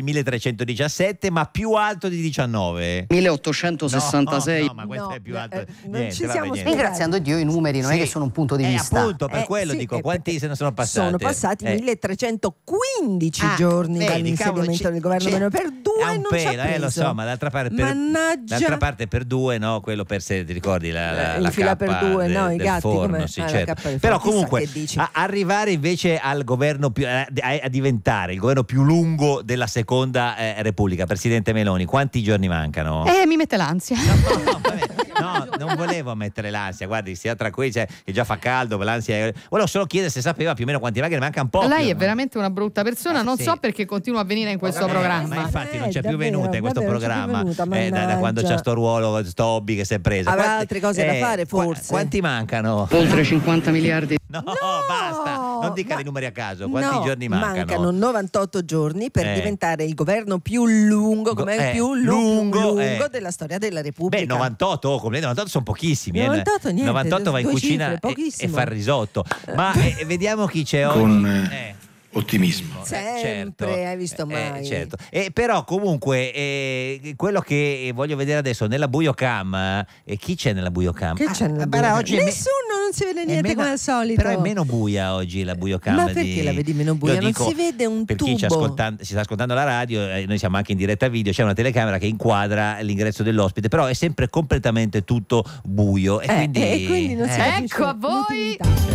1317, ma più alto di 19. 1866. No, ma questo è più alto. Non ci siamo Ringraziando Dio, i numeri non è che sono un punto di vista. Appunto, per quello sì, dico, quanti se ne sono passati? Sono passati 1315 giorni dall'insediamento del governo Meloni. Per due è un non ci ha pelo, preso. lo so, ma d'altra parte per due, no, quello per se ti ricordi la fila cappa per due, no, i del gatti forno, come sì, la certo. cappa del Però forno. comunque Chissà che dici. arrivare invece al governo più a diventare il governo più lungo della seconda Repubblica, Presidente Meloni, quanti giorni mancano? Mi mette l'ansia. No, non volevo mettere l'ansia, guardi, stia tranquilli, che già fa caldo, l'ansia. Volevo solo chiedere se sapeva più o meno quanti mancano, manca un po'. Lei è veramente una brutta persona, non sì. so perché continua a venire in questo programma. Ma infatti non c'è più davvero, venuta in questo davvero, programma non c'è più venuta, da quando c'è sto ruolo, sto hobby che si è preso. Avrà altre cose da fare, forse. Quanti mancano? Oltre 50 miliardi. No, basta, non dica dei numeri a caso. Quanti giorni mancano? Mancano 98 giorni per diventare il governo più lungo, più lungo della storia della Repubblica. Beh, 98, 98 sono pochissimi. 98 niente, 98 va in due cucina cifre, e fa il risotto. Ma vediamo chi c'è oggi. Con ottimismo. Sempre, certo. hai visto mai? Certo. Però comunque quello che voglio vedere adesso nella Buio Cam, chi c'è nella Buio Cam? Che c'è nella Buio Cam? Oggi Nessuno, non si vede niente come al solito. Però è meno buia oggi la Buio Cam. Ma perché la vedi meno buia? Non si vede un per tubo. Per chi ci sta ascoltando la radio, noi siamo anche in diretta video, c'è una telecamera che inquadra l'ingresso dell'ospite, però è sempre completamente tutto buio. E quindi non si capisce ecco a voi.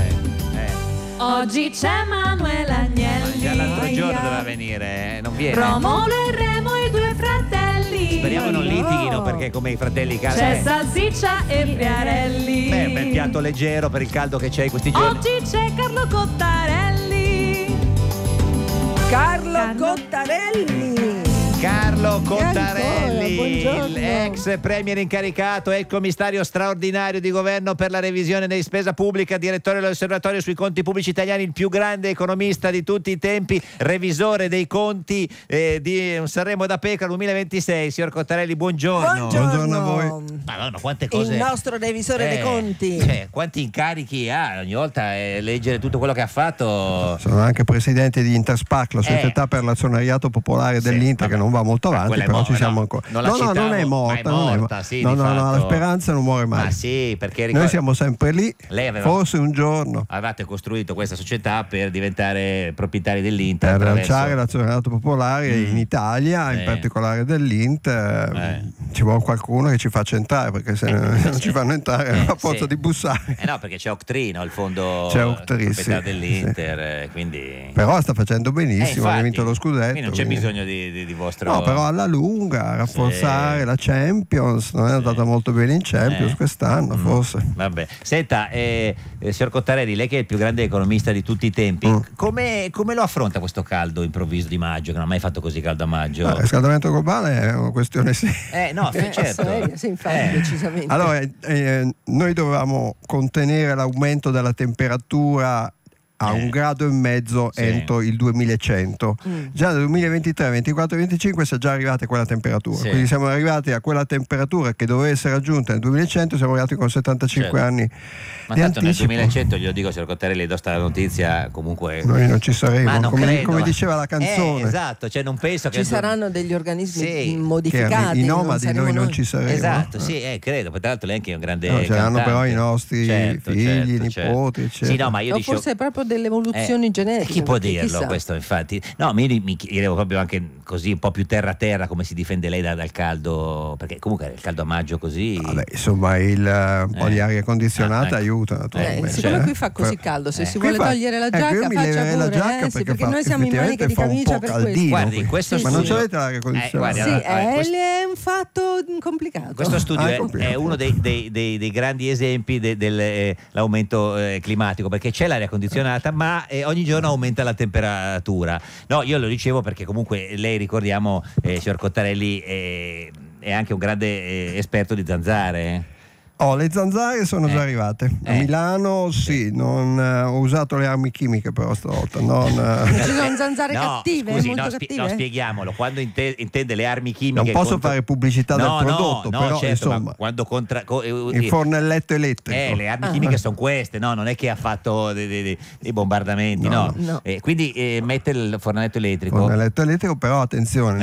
Oggi c'è Manuela Agnelli. Già l'altro giorno doveva venire, non viene. Romolo e Remo, i due fratelli. Speriamo non litighino, perché come i fratelli C'è salsiccia e friarelli. Beh, un bel piatto leggero per il caldo che c'è in questi giorni. Oggi c'è Carlo Cottarelli. Carlo Cottarelli, l'ex premier incaricato e il commissario straordinario di governo per la revisione di spesa pubblica, direttore dell'Osservatorio sui conti pubblici italiani, il più grande economista di tutti i tempi, revisore dei conti di un Sanremo da Pecora 2026. Signor Cottarelli, buongiorno. Buongiorno a voi. Madonna, quante cose. Il nostro revisore dei conti. Quanti incarichi ha ogni volta, leggere tutto quello che ha fatto. Sono anche presidente di Interspark, la società per l'azionariato popolare dell'Inter, che non va molto avanti, però ci siamo ancora. Non è morta. Sì, no, la speranza non muore mai. Ma sì, perché noi siamo sempre lì. Lei forse un giorno avevate costruito questa società per diventare proprietari dell'Inter, per lanciare l'azionariato popolare in Italia, in particolare dell'Inter. Ci vuole qualcuno che ci faccia entrare, perché se non ci fanno entrare a forza di bussare. No, perché c'è Octrino, il fondo proprietà dell'Inter, quindi. Però sta facendo benissimo, ha vinto lo scudetto. Quindi non c'è bisogno di vostro. No, però alla lunga rafforzare la Champions, non è andata molto bene in Champions quest'anno, forse. Vabbè. Senta, signor Cottarelli, lei che è il più grande economista di tutti i tempi, come lo affronta questo caldo improvviso di maggio, che non ha mai fatto così caldo a maggio? Il riscaldamento globale è una questione seria. No, certo. Sì, infatti, decisamente. Allora, noi dovevamo contenere l'aumento della temperatura a 1,5 gradi entro il 2100. Già nel 2023, 24 e 25 si è già arrivati a quella temperatura, quindi siamo arrivati a quella temperatura che doveva essere raggiunta nel 2100, siamo arrivati con 75 anni. Ma tanto nel 2100, glielo dico, signor Cottarelli, do sta notizia, comunque noi non ci saremo, come diceva la canzone. Esatto, cioè non penso che ci saranno degli organismi modificati, i nomadi, noi non ci saremo. Esatto, credo. Tra l'altro lei è anche un grande saranno però i nostri figli, nipoti, eccetera. Sì, no, ma io forse è proprio delle evoluzioni genetiche. Chi può dirlo chissà. questo, infatti? No, mi chiedevo proprio anche così un po' più terra a terra come si difende lei dal caldo, perché comunque il caldo a maggio così. Insomma, un po' di aria condizionata aiuta naturalmente. Siccome qui fa così caldo, se si vuole togliere la giacca, io mi leverei la giacca perché noi siamo in maniche di camicia per questo. Guardi, questo ma non c'avete l'aria condizionata? È un fatto complicato. Questo studio è uno dei grandi esempi dell'aumento climatico, perché c'è l'aria condizionata, ma ogni giorno aumenta la temperatura. No, io lo dicevo perché comunque lei, ricordiamo, signor Cottarelli, è anche un grande esperto di zanzare. Le zanzare sono già arrivate a Milano, non ho usato le armi chimiche però stavolta. Ci sono zanzare cattive, scusi, molto cattive? No, spieghiamolo. Quando intende le armi chimiche, non posso fare pubblicità del prodotto, però certo, insomma, quando il fornelletto elettrico. Le armi chimiche sono queste, non è che ha fatto dei bombardamenti, no. Quindi mette il fornelletto elettrico. Però attenzione,